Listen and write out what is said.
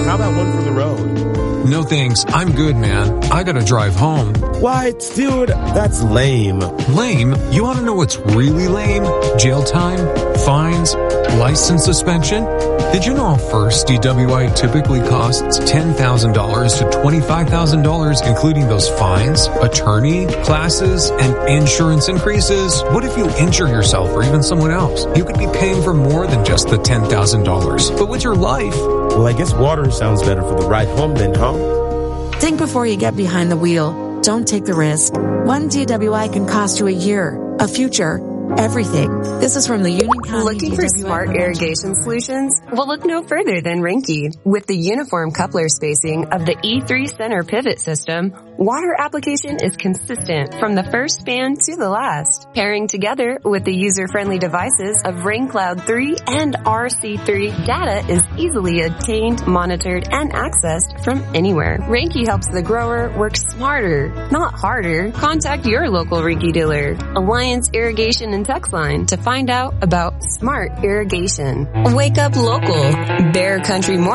how about one for the road? No thanks, I'm good, man. I gotta drive home. What? Dude, that's lame. Lame? You wanna know what's really lame? Jail time? Fines? License suspension? Did you know a first DWI typically costs $10,000 to $25,000, including those fines, attorney, classes, and insurance increases? What if you injure yourself or even someone else? You could be paying for more than just the $10,000. But with your life... Well, I guess water sounds better for the ride home then, huh? Think before you get behind the wheel. Don't take the risk. One DWI can cost you a year, a future, everything. This is from the Union County. Looking for DWI smart irrigation solutions? Well, look no further than Rinky. With the uniform coupler spacing of the E3 center pivot system, water application is consistent from the first span to the last. Pairing together with the user-friendly devices of RainCloud 3 and RC3, data is easily obtained, monitored, and accessed from anywhere. Rinky helps the grower work smarter, not harder. Contact your local Rinky dealer, Alliance Irrigation and Text Line, to find out about smart irrigation. Wake up local. Bear Country Morning.